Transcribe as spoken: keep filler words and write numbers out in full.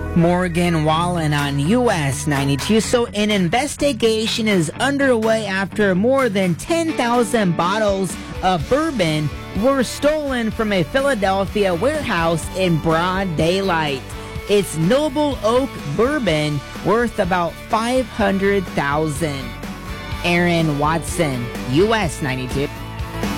Morgan Wallen on U S ninety-two. So an investigation is underway after more than ten thousand bottles of bourbon were stolen from a Philadelphia warehouse in broad daylight. It's Noble Oak bourbon worth about five hundred thousand dollars. Aaron Watson, U S ninety-two.